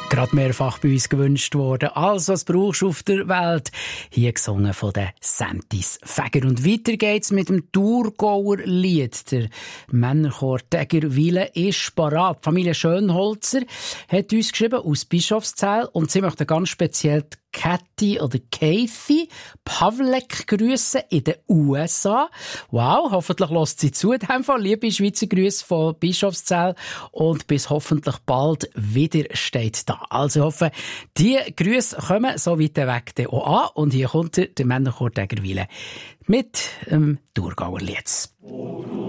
Gerade mehrfach bei uns gewünscht worden. Also, was brauchst du auf der Welt? Hier gesungen von den Sentis Fäger. Und weiter geht's mit dem Thurgauer Lied. Der Männerchor Tägerwilen ist parat. Die Familie Schönholzer hat uns geschrieben aus Bischofszell und sie möchte ganz speziell die Kathy oder Kathy Pavlek grüssen in den USA. Wow, hoffentlich lässt sie zu. In dem Fall liebe Schweizer Grüße von Bischofszell und bis hoffentlich bald wieder steht da. Also hoffe, die Grüße kommen so weit weg auch an. Und hier kommt der Männerchor Tägerwilen mit dem Thurgauer Lied.